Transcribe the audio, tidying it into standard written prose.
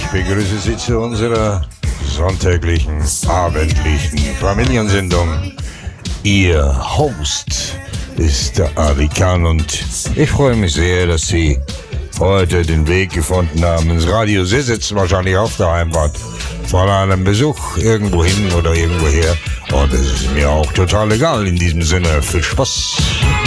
begrüße Sie zu unserer sonntäglichen, abendlichen Familiensendung. Ihr Host ist der Adikan und ich freue mich sehr, dass Sie heute den Weg gefunden haben ins Radio. Sie sitzen wahrscheinlich auf der Heimbahn von einem Besuch irgendwo hin oder irgendwo her. Und es ist mir auch total egal. In diesem Sinne, viel Spaß.